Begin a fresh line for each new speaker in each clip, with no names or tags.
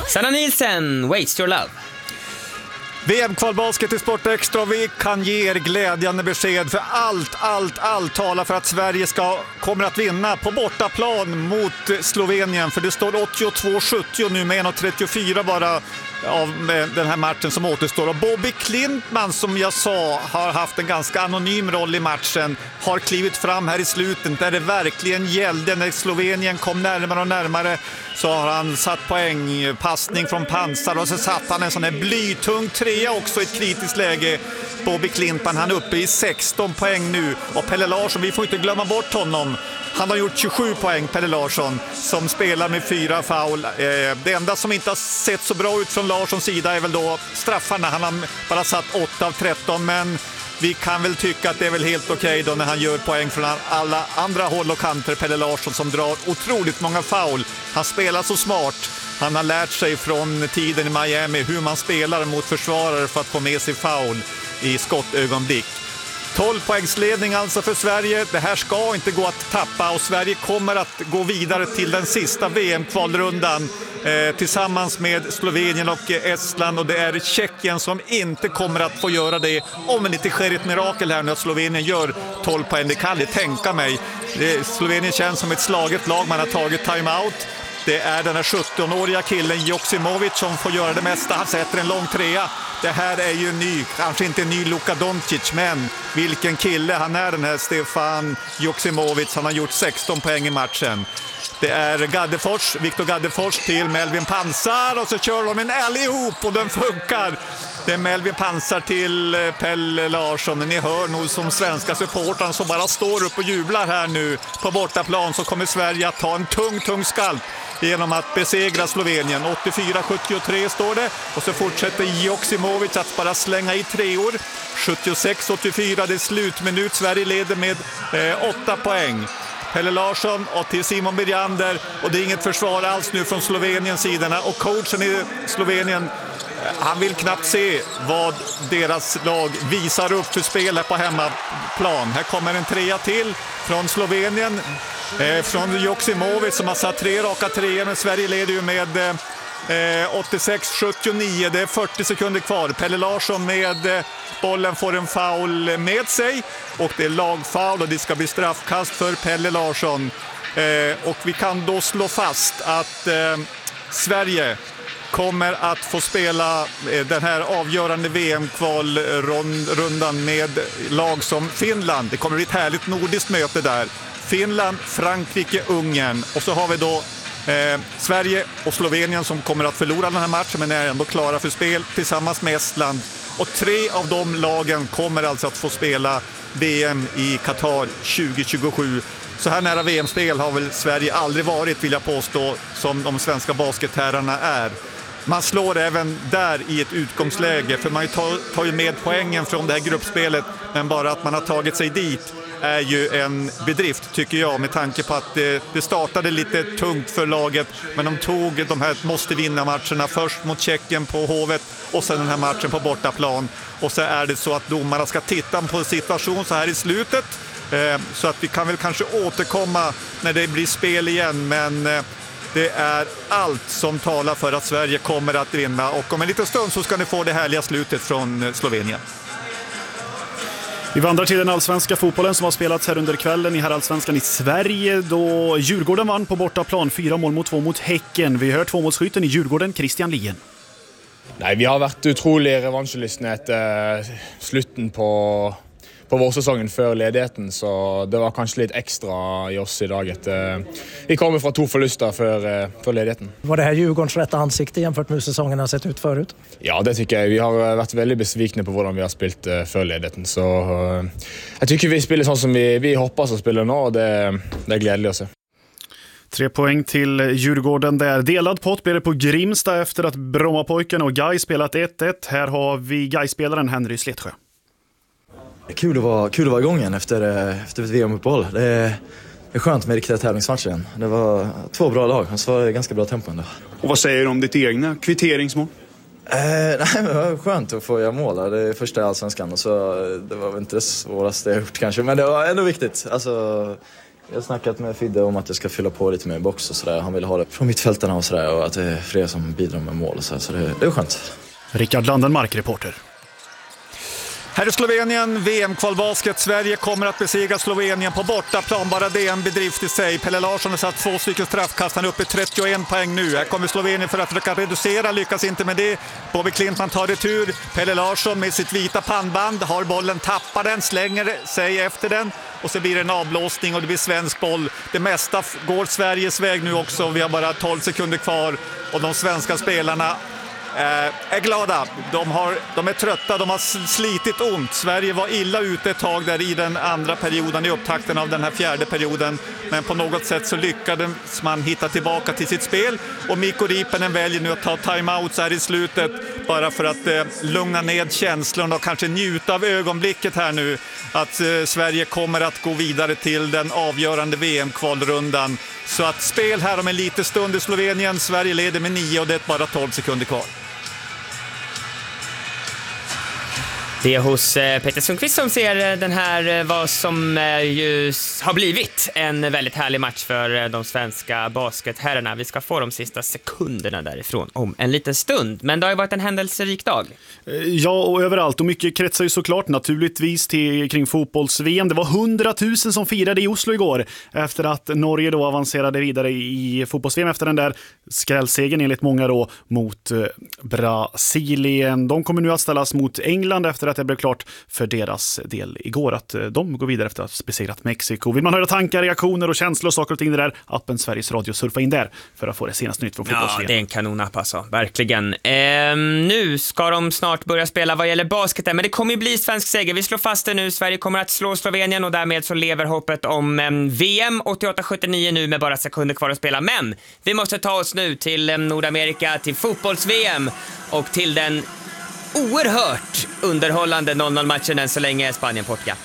Sanna Nielsen, Waste Your Love.
VM-kvalbasket i Sport Extra. Vi kan ge er glädjande besked, för allt talar för att Sverige kommer att vinna på bortaplan mot Slovenien. För det står 82-70 nu med 1.34 bara av den här matchen som återstår. Och Bobby Klintman, som jag sa, har haft en ganska anonym roll i matchen, har klivit fram här i slutet där det verkligen gällde. När Slovenien kom närmare och närmare så har han satt poäng, passning från pansar, och så satt han en sån här blytung trea också i ett kritiskt läge. Bobby Klintman, han är uppe i 16 poäng nu, och Pelle Larsson, vi får inte glömma bort honom. Han har gjort 27 poäng, Pelle Larsson, som spelar med 4 foul. Det enda som inte har sett så bra ut från Larssons sida är väl då straffarna. Han har bara satt 8 av 13, men vi kan väl tycka att det är väl helt okej då när han gör poäng från alla andra håll och kanter. Pelle Larsson, som drar otroligt många foul. Han spelar så smart. Han har lärt sig från tiden i Miami hur man spelar mot försvarare för att få med sig foul i skottögonblick. 12 poängsledning alltså för Sverige. Det här ska inte gå att tappa, och Sverige kommer att gå vidare till den sista VM-kvalrundan tillsammans med Slovenien och Estland, och det är Tjeckien som inte kommer att få göra det om det inte sker ett mirakel här nu att Slovenien gör 12 poäng. Det kan jag tänka mig. Slovenien känns som ett slaget lag, man har tagit timeout. Det är den här 17-åriga killen Joksimovic som får göra det mesta. Han sätter en lång trea. Det här är ju ny, kanske inte en ny Luka Doncic, men vilken kille han är, den här Stefan Joksimovic. Han har gjort 16 poäng i matchen. Det är Viktor Gaddefors till Melvin Pansar, och så kör de en allihop och den funkar. Det är Melvin Pansar till Pelle Larsson. Ni hör nog som svenska supportrar som bara står upp och jublar här nu på bortaplan. Så kommer Sverige att ta en tung skalp genom att besegra Slovenien. 84-73 står det, och så fortsätter Joksimovic att bara slänga i treor. 76-84, det är slutminut. Sverige leder med 8 poäng. Pelle Larsson och till Simon Birjander, och det är inget försvar alls nu från Sloveniens sidorna, och coachen i Slovenien, han vill knappt se vad deras lag visar upp för spel här på hemmaplan. Här kommer en trea till från Slovenien, från Joksimovic som har satt 3 raka treor, men Sverige leder ju med 86-79. Det är 40 sekunder kvar. Pelle Larsson med bollen får en foul med sig, och det är lagfoul, och det ska bli straffkast för Pelle Larsson. Och vi kan då slå fast att Sverige kommer att få spela den här avgörande VM-kvalrundan med lag som Finland. Det kommer bli ett härligt nordiskt möte där. Finland, Frankrike, Ungern, och så har vi då Sverige och Slovenien som kommer att förlora den här matchen men är ändå klara för spel tillsammans med Estland. Och 3 av de lagen kommer alltså att få spela VM i Qatar 2027. Så här nära VM-spel har väl Sverige aldrig varit, vill jag påstå, som de svenska basketherrarna är. Man slår även där i ett utgångsläge, för man tar ju med poängen från det här gruppspelet, men bara att man har tagit sig dit är ju en bedrift, tycker jag, med tanke på att det startade lite tungt för laget, men de tog de här måste vinna matcherna först mot Tjeckien på Hovet och sen den här matchen på bortaplan, och så är det så att domarna ska titta på situation så här i slutet, så att vi kan väl kanske återkomma när det blir spel igen, men det är allt som talar för att Sverige kommer att vinna, och om en liten stund så ska ni få det härliga slutet från Slovenien.
Vi vandrar till den allsvenska fotbollen som har spelats här under kvällen i herrallsvenskan i Sverige, då Djurgården vann på bortaplan 4-2 mot Häcken. Vi hör tvåmålsskytten i Djurgården, Christian Lien.
Nej, vi har vært utrolig revansjelystne etter slutten på vårsesongen før ledigheten, så det var kanskje litt ekstra i oss i dag. Vi kommer fra 2 förluster før ledigheten. Var det här Djurgårdens rätta ansikte jämfört med hur säsongen har sett ut förut? Ja, det tycker jag. Vi har varit väldigt besvikne på hvordan vi har spilt før ledigheten, så jeg tycker vi spiller sånn som vi hoppas å spille nå, og det er gledelig å se.
3 poäng till Djurgården där. Delad pott blir det på Grimsta efter att Brommapojkarna och Gais spelat 1-1. Här har vi Gais-spelaren Henry Slettsjö.
Kul att vara igång igen efter ett VM-uppehåll. Det är skönt med riktiga tävlingsmatcher igen. Det var 2 bra lag, och så var det ganska bra tempo ändå.
Och vad säger du om ditt egna kvitteringsmål?
Nej, men det var skönt att få göra mål. Det är första i allsvenskan, och så det var väl inte det svåraste jag gjort kanske, men det var ändå viktigt. Alltså, Jag har snackat med Fidde om att jag ska fylla på lite mer i box och sådär. Han vill ha det från mittfältarna och sådär, och att det är fler som bidrar med mål och så det är skönt.
Rickard Landenmark, reporter.
Här i Slovenien, VM-kvalbasket. Sverige kommer att besegra Slovenien på bortaplan. Bara det är en bedrift i sig. Pelle Larsson har satt 2 stycken straffkast. Han är uppe i 31 poäng nu. Här kommer Slovenien för att försöka reducera. Lyckas inte med det. Bobby Klintman tar retur. Pelle Larsson med sitt vita pannband har bollen, tappar den, slänger sig efter den. Och så blir det en avblåsning och det blir svensk boll. Det mesta går Sveriges väg nu också. Vi har bara 12 sekunder kvar. Och de svenska spelarna är glada. De är trötta, de har slitit ont. Sverige var illa ute ett tag där i den andra perioden, i upptakten av den här fjärde perioden. Men på något sätt så lyckades man hitta tillbaka till sitt spel. Och Mikko Riipänen väljer nu att ta timeouts här i slutet bara för att lugna ned känslan och kanske njuta av ögonblicket här nu. Att Sverige kommer att gå vidare till den avgörande VM-kvalrundan. Så att spel här om en liten stund i Slovenien. Sverige leder med 9 och det är bara 12 sekunder kvar.
Det är hos Peter Sundqvist som ser den här, vad som ju har blivit en väldigt härlig match för de svenska basketherrarna. Vi ska få de sista sekunderna därifrån om en liten stund. Men det har ju varit en händelserik dag.
Ja, och överallt. Och mycket kretsar ju såklart naturligtvis kring fotbolls-VM. Det var 100 000 som firade i Oslo igår efter att Norge då avancerade vidare i fotbolls-VM efter den där skrällsegen enligt många då mot Brasilien. De kommer nu att ställas mot England efter att det blev klart för deras del igår att de går vidare efter att ha besegrat Mexiko. Vill man höra tankar, reaktioner och känslor och saker och ting där, appen Sveriges Radio, surfa in där för att få det senaste nytt från fotbolls-VM.
Ja, det är en kanonapp alltså, verkligen. Nu ska de snart börja spela vad gäller basketen, men det kommer ju bli svensk seger. Vi slår fast det nu, Sverige kommer att slå Slovenien och därmed så lever hoppet om VM 88-79 nu med bara sekunder kvar att spela. Men vi måste ta oss nu till Nordamerika, till fotbolls-VM och till den oerhört underhållande 0-0-matchen än så länge, Spanien-Portugal.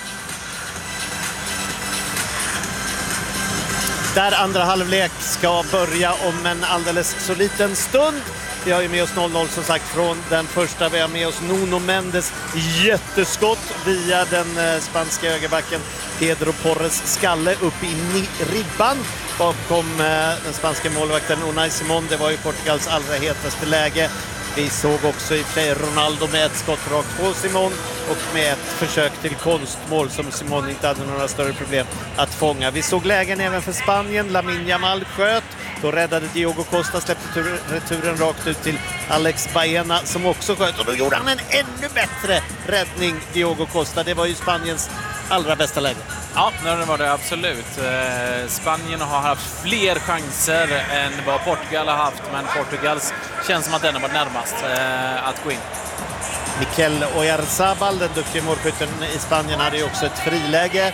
Där andra halvlek ska börja om en alldeles så liten stund. Vi har ju med oss 0-0 som sagt från den första. Vi har med oss Nuno Mendes jätteskott via den spanska högerbacken Pedro Porres skalle upp i ribban bakom den spanska målvakten Unai Simon. Det var ju Portugals allra hetaste läge. Vi såg också i sig Ronaldo med ett skott rakt på Simon och med ett försök till konstmål som Simon inte hade några större problem att fånga. Vi såg lägen även för Spanien. Lamine Yamal sköt. Då räddade Diogo Costa, släppte returen rakt ut till Alex Baena som också sköt. Och då gjorde han en ännu bättre räddning, Diogo Costa. Det var ju Spaniens allra bästa läge.
Ja, det var det absolut. Spanien har haft fler chanser än vad Portugal har haft, men Portugals känns som att den var närmast att gå in.
Mikel Oyarzabal, den duktiga målskytten i Spanien, hade ju också ett friläge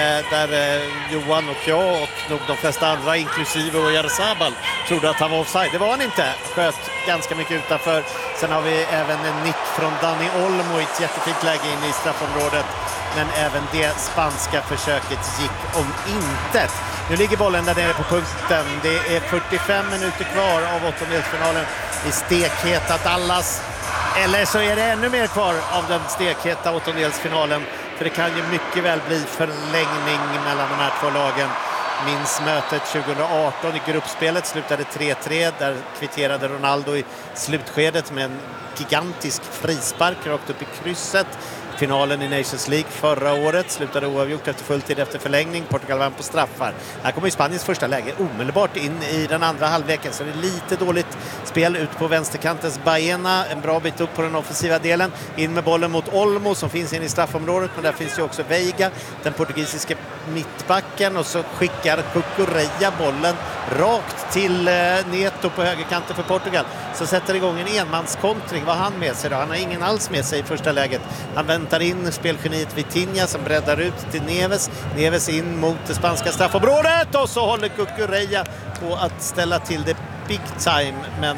där Johan och jag och nog de flesta andra, inklusive Oyarzabal, trodde att han var offside. Det var han inte. Sköt ganska mycket utanför. Sen har vi även en nick från Dani Olmo i ett jättefint läge in i straffområdet. Men även det spanska försöket gick om intet. Nu ligger bollen där nere på punkten. Det är 45 minuter kvar av åttondelsfinalen i stekheta Dallas. Eller så är det ännu mer kvar av den stekheta åttondelsfinalen. För det kan ju mycket väl bli förlängning mellan de här två lagen. Minns mötet 2018 i gruppspelet slutade 3-3. Där kvitterade Ronaldo i slutskedet med en gigantisk frispark rakt upp i krysset. Finalen i Nations League förra året slutade oavgjort efter fulltid efter förlängning. Portugal vann på straffar. Här kommer ju Spaniens första läge omedelbart in i den andra halvleken. Så det är lite dåligt spel ut på vänsterkantens Baena. En bra bit upp på den offensiva delen. In med bollen mot Olmo som finns in i straffområdet. Men där finns ju också Veiga, den portugisiska mittbacken. Och så skickar Cucurella bollen rakt till Neto på högerkanten för Portugal. Så sätter igång en enmanskontring. Vad har han med sig då? Han har ingen alls med sig i första läget. Han väntar in spelgeniet Vitinha som breddar ut till Neves. Neves in mot det spanska straffområdet och så håller Cucurella på att ställa till det big time. Men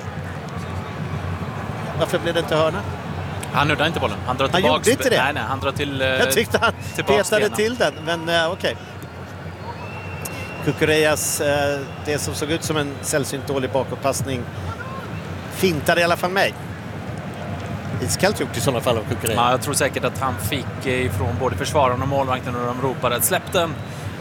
varför blev det inte hörna?
Han nuddar inte bollen. Han drar tillbaka.
Han gjorde inte det?
Nej, han drar till
jag tyckte han petade till den, men okej. Cucurellas, det som såg ut som en sällsynt dålig bakåtpassning, fintade i alla fall mig. Iskallt gjort i sådana fall av Cucurella.
Ja, jag tror säkert att han fick ifrån både försvararen och målvakten och de ropade släpp den.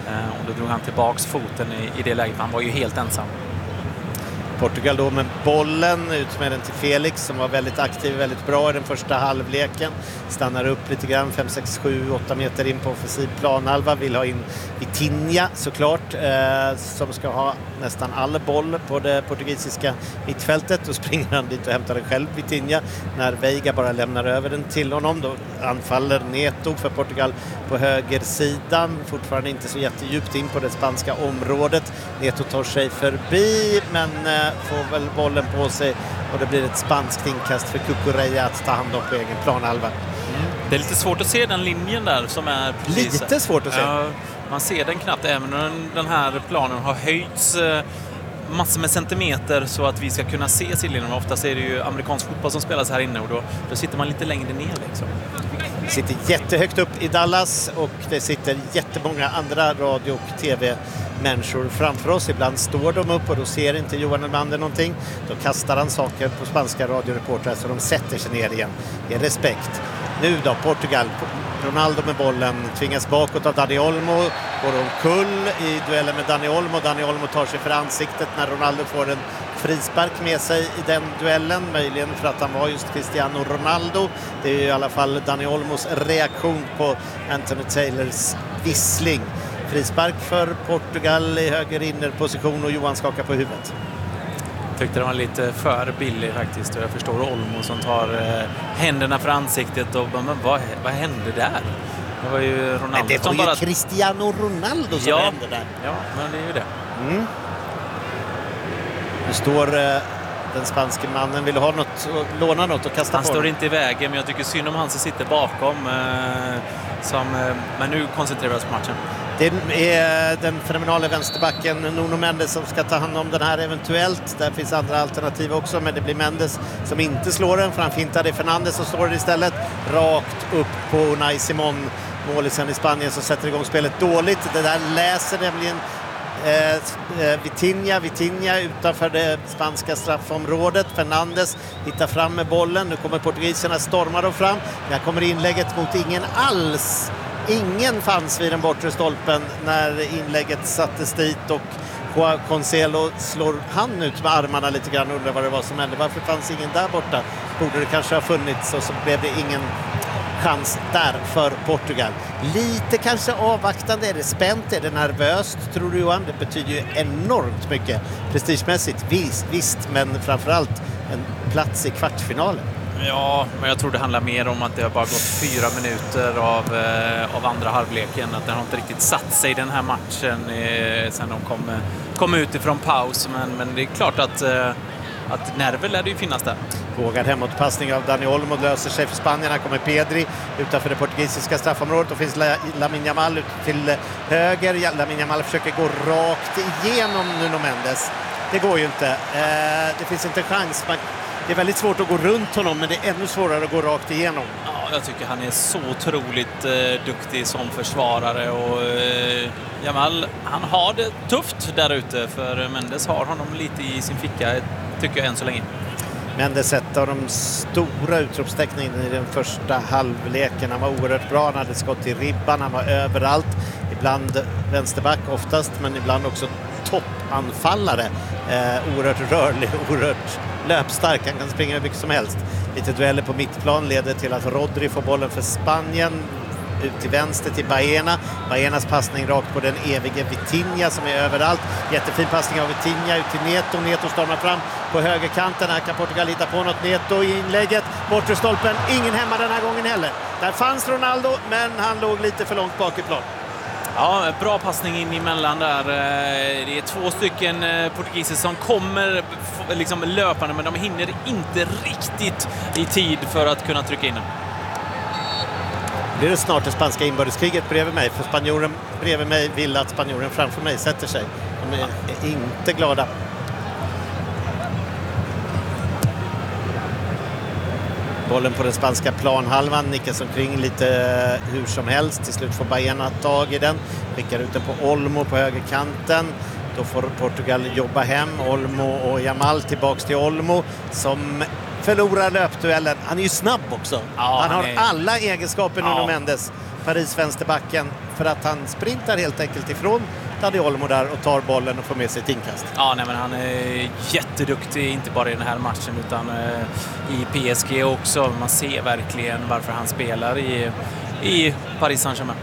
Och då drog han tillbaks foten i det läget. Han var ju helt ensam.
Portugal då med bollen, ut med den till Felix som var väldigt aktiv, väldigt bra i den första halvleken. Stannar upp lite grann, 5, 6, 7, 8 meter in på offensiv planhalva. Vill ha in Vitinha såklart, som ska ha nästan all boll på det portugisiska mittfältet. Då springer han dit och hämtar den själv, Vitinha. När Veiga bara lämnar över den till honom, då anfaller Neto för Portugal på högersidan. Fortfarande inte så jättedjupt in på det spanska området. Neto tar sig förbi, men får väl bollen på sig och det blir ett spanskt inkast för Cucurella att ta hand om på egen planhalva.
Det är lite svårt att se den linjen där som är precis.
Lite svårt att se.
Man ser den knappt, även om den här planen har höjts massor med centimeter så att vi ska kunna se sidlinjen. Oftast är det ju amerikansk fotboll som spelas här inne och då sitter man lite längre ner liksom.
Det sitter jättehögt upp i Dallas och det sitter jättemånga andra radio- och tv-människor framför oss. Ibland står de upp och då ser inte Johan Elmander någonting. Då kastar han saker på spanska radioreportrar så de sätter sig ner igen. Det är respekt. Nu då, Portugal. Ronaldo med bollen tvingas bakåt av Dani Olmo. Går omkull i duellen med Dani Olmo. Dani Olmo tar sig för ansiktet när Ronaldo får en frispark med sig i den duellen. Möjligen för att han var just Cristiano Ronaldo. Det är i alla fall Dani Olmos reaktion på Anthony Taylors vissling. Frispark för Portugal i höger innerposition och Johan skakar på huvudet.
Tyckte det var lite för billig faktiskt och jag förstår Olmo som tar händerna för ansiktet och men vad hände där? Det var ju Ronaldo
men det var
som
ju
bara...
Cristiano Ronaldo som hände där.
Ja, men det är ju det.
Nu står den spanske mannen, vill ha något, låna något och kasta
han
på.
Han står inte i vägen, men jag tycker synd om han som sitter bakom. Men nu koncentrerar vi oss på matchen.
Det är den fenomenala vänsterbacken Nuno Mendes som ska ta hand om den här eventuellt. Där finns andra alternativ också, men det blir Mendes som inte slår den, för han fintade Fernandes och slår den istället rakt upp på Unai Simon, målisen i Spanien, som sätter igång spelet dåligt. Det där läser nämligen Vitinha utanför det spanska straffområdet. Fernandes hittar fram med bollen. Nu kommer portugiserna, stormar de fram. Där kommer inlägget mot ingen alls. Ingen fanns vid den bortre stolpen när inlägget sattes dit och Joao Cancelo slår han ut med armarna lite grann och undrar vad det var som hände. Varför fanns ingen där borta? Borde det kanske ha funnits, och så blev det ingen chans där för Portugal. Lite kanske avvaktande, är det spänt, är det nervöst, tror du Johan? Det betyder ju enormt mycket prestigemässigt, visst, men framförallt en plats i kvartsfinalen.
Ja, men jag tror det handlar mer om att det har bara gått 4 minuter av andra halvleken. Att den har inte riktigt satt sig den här matchen sen de kom ut ifrån paus. Men det är klart att nerver lär det ju finnas där.
Vågad hemåtpassning av Dani Olmo löser sig för Spanien. Här kommer Pedri utanför det portugisiska straffområdet. Då finns Lamine Yamal ut till höger. Lamine Yamal försöker gå rakt igenom Nuno Mendes. Det går ju inte. Det finns inte chans. Det är väldigt svårt att gå runt honom, men det är ännu svårare att gå rakt igenom.
Ja, jag tycker han är så otroligt duktig som försvarare och Yamal, han har det tufft där ute, för Mendes har honom lite i sin ficka, tycker jag än så länge.
Mendes, ett av de stora utropstecknen i den första halvleken. Han var oerhört bra, han hade skott i ribban, han var överallt. Ibland vänsterback oftast, men ibland också toppanfallare. Oerhört rörlig, oerhört löpstark, han kan springa hur mycket som helst. Lite dueller på mittplan leder till att Rodri får bollen för Spanien. Ut till vänster till Baena. Baenas passning rakt på den evige Vitinha som är överallt. Jättefin passning av Vitinha ut till Neto. Neto stormar fram på högerkanten. Här kan Portugal hitta på något. Neto i inlägget. Bortre stolpen. Ingen hemma den här gången heller. Där fanns Ronaldo, men han låg lite för långt bak i plan.
Ja, bra passning in emellan där. Det är 2 stycken portugiser som kommer liksom löpande, men de hinner inte riktigt i tid för att kunna trycka in den.
Blir det snart det spanska inbördeskriget bredvid mig, för spanjoren bredvid mig vill att spanjoren framför mig sätter sig. De är inte glada. Bollen på den spanska planhalvan nickas omkring lite hur som helst. Till slut får Baena tag i den. Skickar ut den på Olmo på högerkanten. Då får Portugal jobba hem. Olmo och Yamal tillbaks till Olmo som förlorar löpduellen. Han är ju snabb också.
Ja,
han har alla egenskaper Nuno Mendes Paris vänsterbacken, för att han sprintar helt enkelt ifrån Dani Olmo där och tar bollen och får med sig ett inkast.
Ja, nej, men han är jätteduktig, inte bara i den här matchen utan i PSG också. Man ser verkligen varför han spelar i Paris Saint-Germain.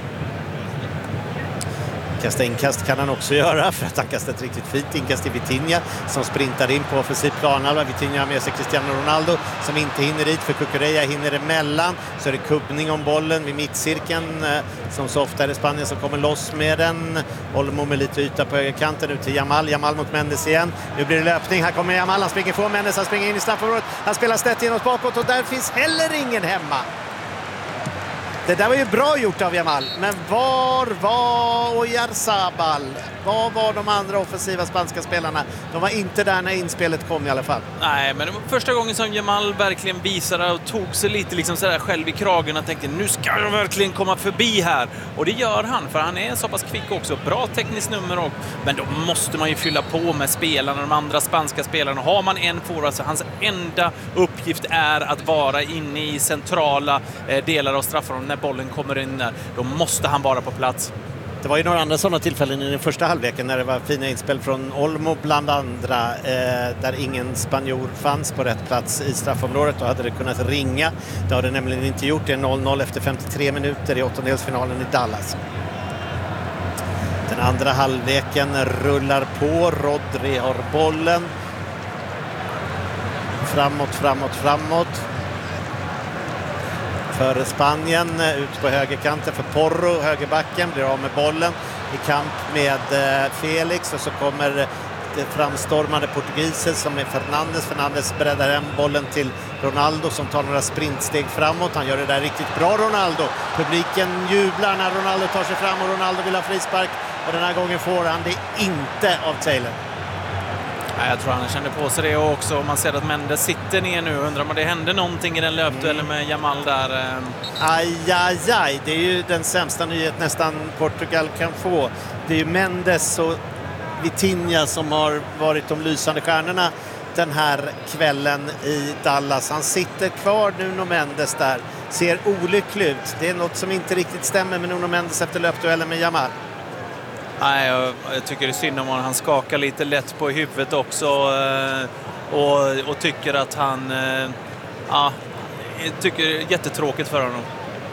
Kasta inkast kan han också göra, för att han kastar ett riktigt fint inkast till Vitinha som sprintar in på offensiv planhalva. Vitinha har med sig Cristiano Ronaldo som inte hinner dit, för Cucurella hinner emellan. Så är det kubbning om bollen vid mittcirkeln, som så ofta är det Spanien som kommer loss med den. Olmo med lite yta på högerkanten ut till Yamal. Yamal mot Mendes igen. Nu blir det löpning. Här kommer Yamal. Han springer från Mendes. Han springer in i straffområdet. Han spelar snett inåt bakåt och där finns heller ingen hemma. Det där var ju bra gjort av Yamal, men var var Oyarzabal? Var var de andra offensiva spanska spelarna? De var inte där när inspelet kom i alla fall.
Nej, men det var första gången som Yamal verkligen visade och tog sig lite liksom sådär själv i kragen och tänkte, nu ska jag verkligen komma förbi här. Och det gör han, för han är så pass kvick också. Bra tekniskt nummer också. Men då måste man ju fylla på med spelarna, de andra spanska spelarna. Har man en forward så hans enda uppgift är att vara inne i centrala delar av straffområdet. När bollen kommer in där, då måste han vara på plats.
Det var ju några andra sådana tillfällen i den första halvleken när det var fina inspel från Olmo bland andra, där ingen spanjor fanns på rätt plats i straffområdet. Då hade det kunnat ringa. Det har det nämligen inte gjort. Det är 0-0 efter 53 minuter i åttondelsfinalen i Dallas. Den andra halvleken rullar på. Rodri har bollen. Framåt. För Spanien, ut på högerkanten för Porro, högerbacken, blir av med bollen i kamp med Felix, och så kommer det framstormade portugiser som är Fernandes. Fernandes breddar hem bollen till Ronaldo som tar några sprintsteg framåt. Han gör det där riktigt bra, Ronaldo. Publiken jublar när Ronaldo tar sig fram och Ronaldo vill ha frispark, och den här gången får han det inte av Taylor.
Jag tror han kände på sig det också. Man ser att Mendes sitter ner nu. Undrar om det hände någonting i den löpduellen med Yamal där.
Aj. Det är ju den sämsta nyhet nästan Portugal kan få. Det är ju Mendes och Vitinha som har varit de lysande stjärnorna den här kvällen i Dallas. Han sitter kvar, Nuno Mendes där. Ser olycklig ut. Det är något som inte riktigt stämmer med Nuno Mendes efter löpduellen med Yamal.
Nej, jag tycker det är synd om honom. Han skakar lite lätt på huvudet också och tycker att han tycker det är jättetråkigt för honom.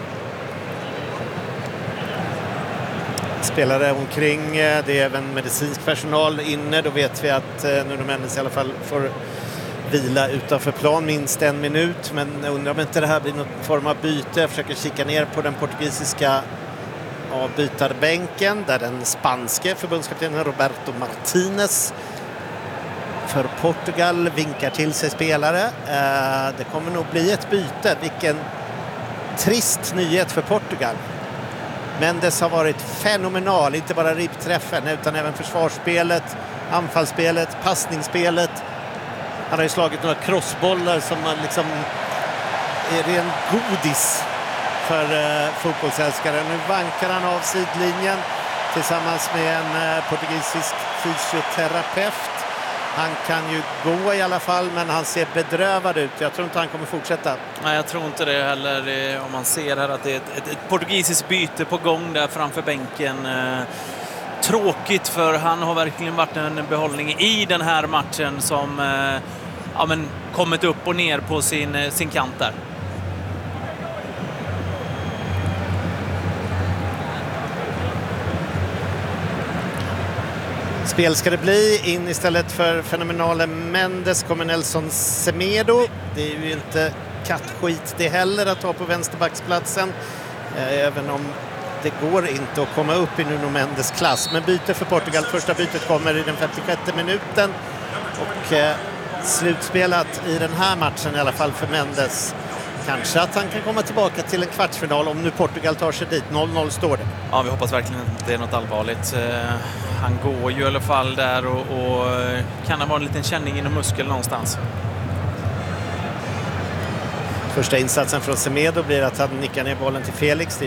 Spelare omkring, det är även medicinsk personal inne. Då vet vi att Nuno Mendes i alla fall får vila utanför plan minst 1 minut. Men jag undrar om inte det här blir någon form av byte. Jag försöker kika ner på den portugisiska avbytarbänken där den spanske förbundskaptenen Roberto Martinez för Portugal vinkar till sig spelare. Det kommer nog bli ett byte. Vilken trist nyhet för Portugal. Mendes har varit fenomenal, inte bara ribbträffen utan även försvarsspelet, anfallsspelet, passningsspelet. Han har ju slagit några crossbollar som liksom är ren godis för fotbollsälskare. Nu vankar han av sidlinjen tillsammans med en portugisisk fysioterapeut. Han kan ju gå i alla fall, men han ser bedrövad ut. Jag tror inte han kommer fortsätta.
Nej, jag tror inte det heller. Om man ser här att det är ett portugisiskt byte på gång där framför bänken. Tråkigt, för han har verkligen varit en behållning i den här matchen som kommit upp och ner på sin kant där.
Spel ska det bli. In istället för fenomenalen Mendes kommer Nelson Semedo. Det är ju inte kattskit det heller att ta på vänsterbacksplatsen. Även om det går inte att komma upp i Nuno Mendes klass. Men byte för Portugal. Första bytet kommer i den 56 minuten. Och slutspelat i den här matchen i alla fall för Mendes. Kanske att han kan komma tillbaka till en kvartsfinal om nu Portugal tar sig dit. 0-0 står det.
Ja, vi hoppas verkligen att det är något allvarligt. Han går ju i alla fall där och kan ha varit en liten känning inom muskel någonstans.
Första insatsen från Semedo blir att han nickar ner bollen till Felix.